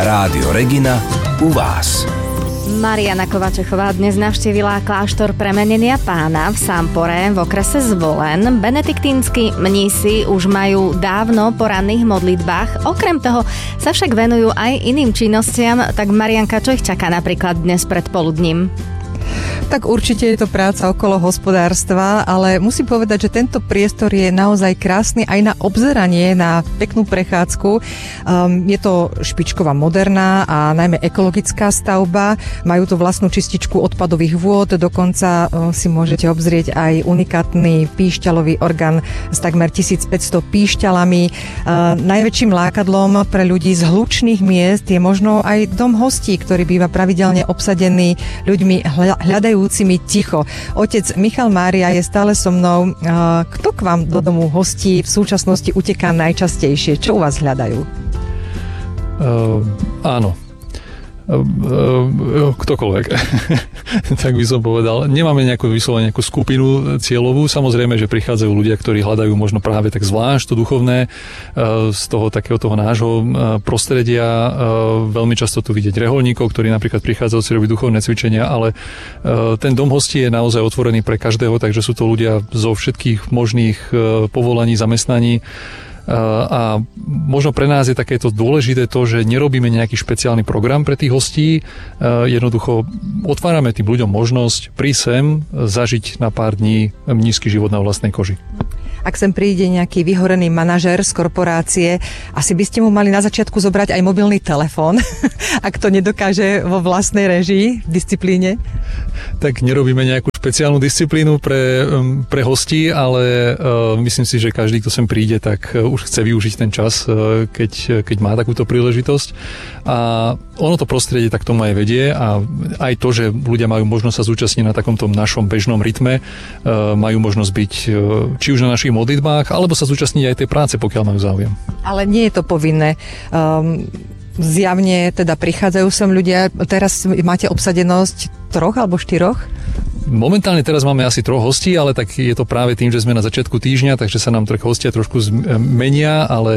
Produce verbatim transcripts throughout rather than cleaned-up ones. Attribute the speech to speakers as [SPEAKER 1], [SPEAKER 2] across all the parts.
[SPEAKER 1] Rádio Regina u vás.
[SPEAKER 2] Mariana Kovačechová dnes navštívila kláštor Premenenia Pána v Sampore v okrese Zvolen. Benediktínsky mnísi už majú dávno po ranných modlitbách. Okrem toho sa však venujú aj iným činnostiam. Tak Marianka, čo ich čaká napríklad dnes pred poludním?
[SPEAKER 3] Tak určite je to práca okolo hospodárstva, ale musím povedať, že tento priestor je naozaj krásny aj na obzeranie, na peknú prechádzku. Um, je to špičková moderná a najmä ekologická stavba. Majú tu vlastnú čističku odpadových vôd, dokonca um, si môžete obzrieť aj unikátny píšťalový orgán s takmer tisícpäťsto píšťalami. Uh, najväčším lákadlom pre ľudí z hlučných miest je možno aj dom hostí, ktorý býva pravidelne obsadený ľuďmi hľadajú ticho. Otec Michal Mária je stále so mnou. Kto k vám do domu hostí v súčasnosti uteká najčastejšie? Čo u vás hľadajú?
[SPEAKER 4] Uh, áno. Ktokoľvek. Tak by som povedal. Nemáme nejakú vyslovene nejakú skupinu cieľovú. Samozrejme, že prichádzajú ľudia, ktorí hľadajú možno práve tak zvlášť to duchovné z toho takého toho nášho prostredia. Veľmi často tu vidieť reholníkov, ktorí napríklad prichádzajú si robiť duchovné cvičenia, ale ten dom hostí je naozaj otvorený pre každého, takže sú to ľudia zo všetkých možných povolaní, zamestnaní. A možno pre nás je takéto dôležité to, že nerobíme nejaký špeciálny program pre tých hostí. Jednoducho otvárame tým ľuďom možnosť prísť sem, zažiť na pár dní mníšsky život na vlastnej koži.
[SPEAKER 3] Ak sem príde nejaký vyhorený manažér z korporácie, asi by ste mu mali na začiatku zobrať aj mobilný telefón, ak to nedokáže vo vlastnej režii, v disciplíne.
[SPEAKER 4] Tak nerobíme nejakú špeciálnu disciplínu pre, pre hostí, ale uh, myslím si, že každý, kto sem príde, tak uh, už chce využiť ten čas, uh, keď, keď má takúto príležitosť. A ono to prostredie tak tomu aj vedie a aj to, že ľudia majú možnosť sa zúčastniť na takomto našom bežnom rytme, uh, majú možnosť byť uh, či už na našich modlitbách, alebo sa zúčastniť aj tej práce, pokiaľ majú záujem. Ale
[SPEAKER 3] nie je to povinné. Um, zjavne teda prichádzajú sem ľudia. Teraz máte obsadenosť troch alebo štyroch?
[SPEAKER 4] Momentálne teraz máme asi troch hostí, ale tak je to práve tým, že sme na začiatku týždňa, takže sa nám troch hostia trošku zmenia, ale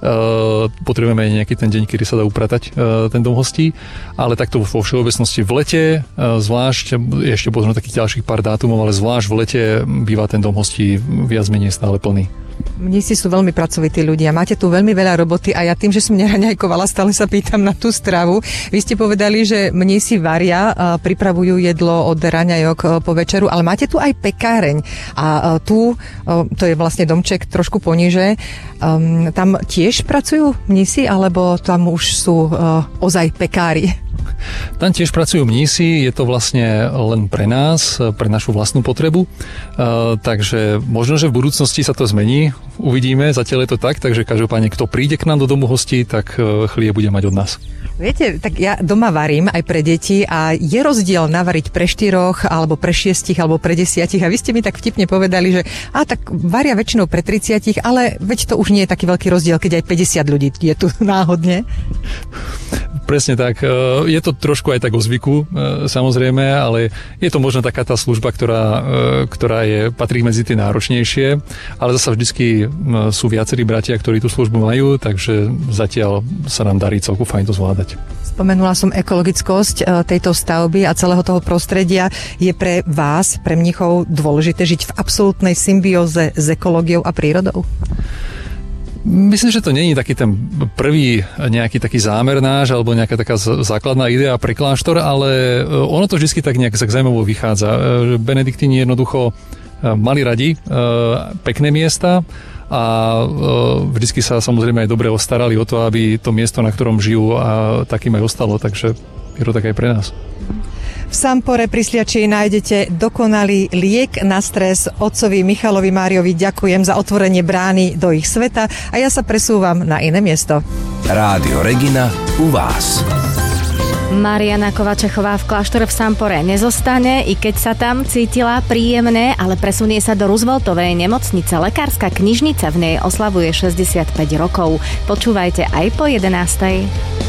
[SPEAKER 4] uh, potrebujeme aj nejaký ten deň, kedy sa dá upratať uh, ten dom hostí. Ale takto vo všeobecnosti v lete, uh, zvlášť, ešte potom takých ďalších pár dátumov, ale zvlášť v lete býva ten dom hostí viac menej stále plný.
[SPEAKER 3] Mnísi sú veľmi pracovití ľudia. Máte tu veľmi veľa roboty a ja tým, že som neraňajkovala, stále sa pýtam na tú stravu. Vy ste povedali, že mnísi varia, pripravujú jedlo od raňajok po večeru, ale máte tu aj pekáreň. A tu, to je vlastne domček trošku poniže, tam tiež pracujú mnísi, alebo tam už sú ozaj pekári?
[SPEAKER 4] Tam tiež pracujú mnísi, je to vlastne len pre nás, pre našu vlastnú potrebu, uh, takže možno, že v budúcnosti sa to zmení, uvidíme, zatiaľ je to tak, takže každopádne, kto príde k nám do domu hostí, tak uh, chlieb bude mať od nás.
[SPEAKER 3] Viete, tak ja doma varím aj pre deti a je rozdiel navariť pre štyroch, alebo pre šiestich, alebo pre desiatich a vy ste mi tak vtipne povedali, že a tak varia väčšinou pre tridsiatich, ale veď to už nie je taký veľký rozdiel, keď aj päťdesiat ľudí je tu náhodne.
[SPEAKER 4] Presne tak. Je to trošku aj tak o zvyku, samozrejme, ale je to možno taká tá služba, ktorá, ktorá je, patrí medzi tie náročnejšie, ale zasa vždycky sú viacerí bratia, ktorí tú službu majú, takže zatiaľ sa nám darí celku fajn to zvládať.
[SPEAKER 3] Spomenula som ekologickosť tejto stavby a celého toho prostredia. Je pre vás, pre mníchov, dôležité žiť v absolútnej symbióze s ekológiou a prírodou?
[SPEAKER 4] Myslím, že to nie je taký ten prvý nejaký taký zámer náš alebo nejaká taká základná idea pre kláštor, ale ono to vždy tak nejak zaujímavo vychádza. Benediktíni jednoducho mali radi pekné miesta a vždy sa samozrejme aj dobre ostarali o to, aby to miesto, na ktorom žijú, a takým aj ostalo, takže je to tak aj pre nás.
[SPEAKER 3] V Sampore pri Sliači nájdete dokonalý liek na stres. Otcovi Michalovi Máriovi ďakujem za otvorenie brány do ich sveta a ja sa presúvam na iné miesto.
[SPEAKER 1] Rádio Regina u vás.
[SPEAKER 2] Mariana Kovačechová v kláštore v Sampore nezostane, i keď sa tam cítila príjemne, ale presunie sa do Rooseveltovej nemocnice. Lekárska knižnica v nej oslavuje šesťdesiatpäť rokov. Počúvajte aj po jedenástej.